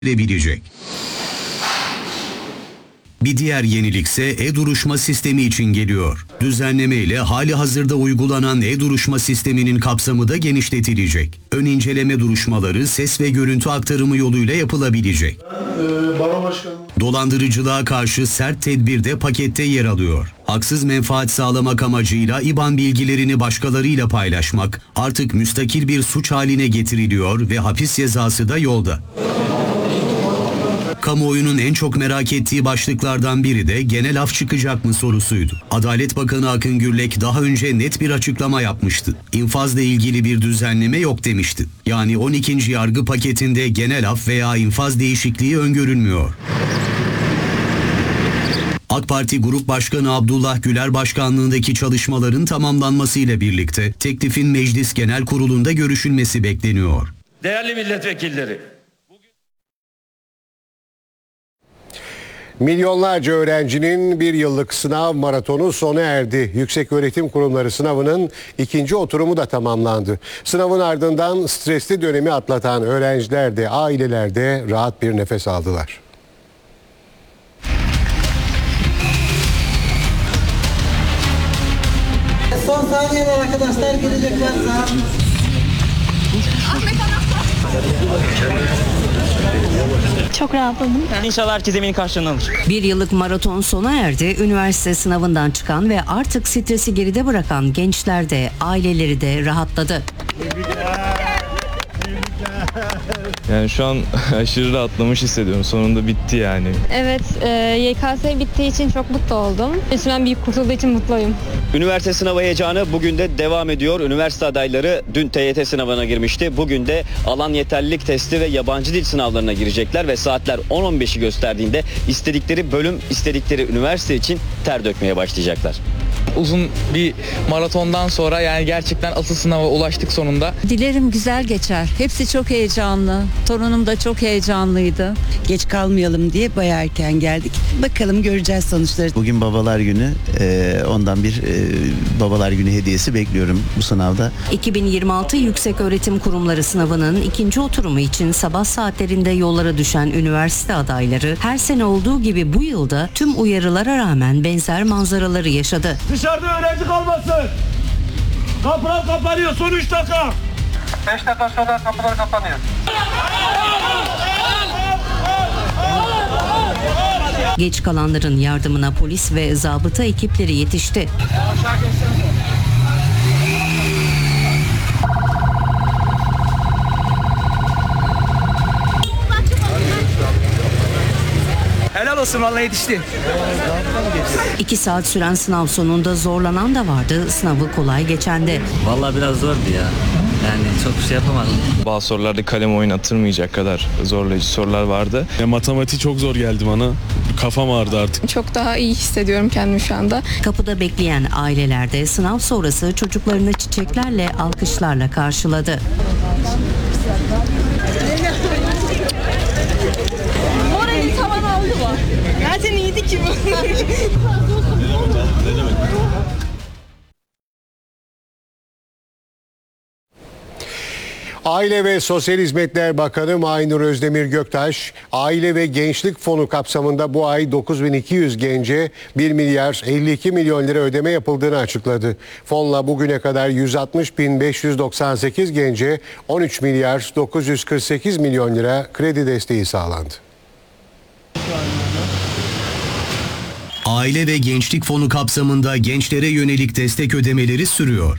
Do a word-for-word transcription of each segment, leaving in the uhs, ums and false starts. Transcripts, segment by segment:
edilecek. Bir diğer yenilikse e-duruşma sistemi için geliyor. Düzenleme ile hali hazırda uygulanan e-duruşma sisteminin kapsamı da genişletilecek. Ön inceleme duruşmaları ses ve görüntü aktarımı yoluyla yapılabilecek. Dolandırıcılığa karşı sert tedbir de pakette yer alıyor. Haksız menfaat sağlamak amacıyla İ B A N bilgilerini başkalarıyla paylaşmak artık müstakil bir suç haline getiriliyor ve hapis cezası da yolda. Kamuoyunun en çok merak ettiği başlıklardan biri de genel af çıkacak mı sorusuydu. Adalet Bakanı Akın Gürlek daha önce net bir açıklama yapmıştı. İnfazla ilgili bir düzenleme yok demişti. Yani on ikinci yargı paketinde genel af veya infaz değişikliği öngörülmüyor. AK Parti Grup Başkanı Abdullah Güler başkanlığındaki çalışmaların tamamlanmasıyla birlikte teklifin Meclis Genel Kurulu'nda görüşülmesi bekleniyor. Değerli milletvekilleri, milyonlarca öğrencinin bir yıllık sınav maratonu sona erdi. Yükseköğretim Kurumları sınavının ikinci oturumu da tamamlandı. Sınavın ardından stresli dönemi atlatan öğrenciler de aileler de rahat bir nefes aldılar. Son saniyeler arkadaşlar, gelecekler. Çok rahatladım. İnşallah herkes emeğinin karşılığını alır. Bir yıllık maraton sona erdi. Üniversite sınavından çıkan ve artık stresi geride bırakan gençler de aileleri de rahatladı. Yani şu an aşırı rahatlamış hissediyorum. Sonunda bitti yani. Evet, e, Y K S bittiği için çok mutlu oldum. İçimden büyük kurtulduğu için mutluyum. Üniversite sınavı heyecanı bugün de devam ediyor. Üniversite adayları dün T Y T sınavına girmişti. Bugün de alan yeterlilik testi ve yabancı dil sınavlarına girecekler ve saatler on on beşi gösterdiğinde istedikleri bölüm, istedikleri üniversite için ter dökmeye başlayacaklar. Uzun bir maratondan sonra yani gerçekten asıl sınava ulaştık sonunda. Dilerim güzel geçer. Hepsi çok heyecanlı. Torunum da çok heyecanlıydı. Geç kalmayalım diye bayağı erken geldik. Bakalım göreceğiz sonuçları. Bugün Babalar Günü. Ee, ondan bir e, Babalar Günü hediyesi bekliyorum bu sınavda. iki bin yirmi altı Yükseköğretim Kurumları sınavının ikinci oturumu için sabah saatlerinde yollara düşen üniversite adayları her sene olduğu gibi bu yılda tüm uyarılara rağmen benzer manzaraları yaşadı. Dışarıda öğrenci kalmasın. Kapılar kapanıyor. Son üç dakika. beş dakika sonra kapılar kapanıyor. Geç kalanların yardımına polis ve zabıta ekipleri yetişti. Helal olsun, vallahi yetişti. İki saat süren sınav sonunda zorlanan da vardı, sınavı kolay geçen de. Vallahi biraz zordu ya. Yani çok şey yapamadım. Bazı sorularda kalem oynatılmayacak kadar zorlayıcı sorular vardı. Ya, matematik çok zor geldi bana. Kafam ağrıdı artık. Çok daha iyi hissediyorum kendimi şu anda. Kapıda bekleyen aileler de sınav sonrası çocuklarını çiçeklerle, alkışlarla karşıladı. Morali tavan aldı mı? Zaten iyiydi ki bu. Aile ve Sosyal Hizmetler Bakanı Mahinur Özdemir Göktaş, Aile ve Gençlik Fonu kapsamında bu ay dokuz bin iki yüz gence bir milyar elli iki milyon lira ödeme yapıldığını açıkladı. Fonla bugüne kadar yüz altmış bin beş yüz doksan sekiz gence on üç milyar dokuz yüz kırk sekiz milyon lira kredi desteği sağlandı. Aile ve Gençlik Fonu kapsamında gençlere yönelik destek ödemeleri sürüyor.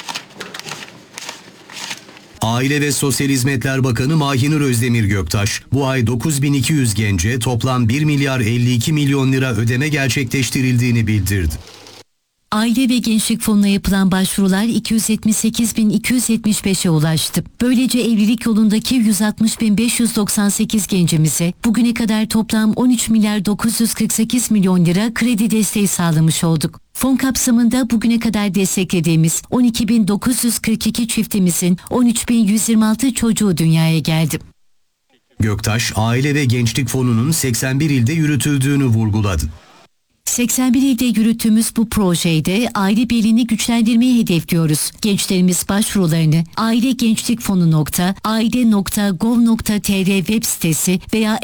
Aile ve Sosyal Hizmetler Bakanı Mahinur Özdemir Göktaş, bu ay dokuz bin iki yüz gence toplam bir milyar elli iki milyon lira ödeme gerçekleştirildiğini bildirdi. Aile ve Gençlik Fonu'na yapılan başvurular iki yüz yetmiş sekiz bin iki yüz yetmiş beşe ulaştı. Böylece evlilik yolundaki yüz altmış bin beş yüz doksan sekiz gencimize bugüne kadar toplam on üç milyar dokuz yüz kırk sekiz milyon lira kredi desteği sağlamış olduk. Fon kapsamında bugüne kadar desteklediğimiz on iki bin dokuz yüz kırk iki çiftimizin on üç bin yüz yirmi altı çocuğu dünyaya geldi. Göktaş, Aile ve Gençlik Fonu'nun seksen bir ilde yürütüldüğünü vurguladı. seksen bir ilde yürüttüğümüz bu projede aile birliğini güçlendirmeyi hedefliyoruz. Gençlerimiz başvurularını ailegençlikfonu nokta aile nokta gov nokta tr web sitesi veya